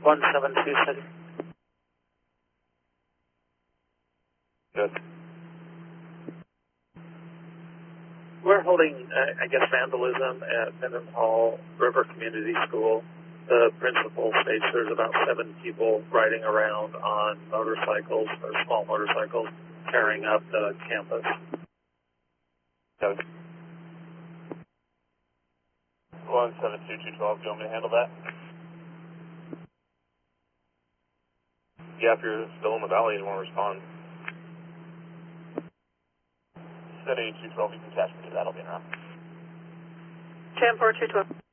1726. Good. We're holding, I guess, vandalism at Mendenhall River Community School. The principal states there's about 7 people riding around on motorcycles or small motorcycles tearing up the campus. Good. 172212, do you want me to handle that? Yeah, if you're still in the valley and want to respond. 7212, you can catch me, that'll be enough. 1042212.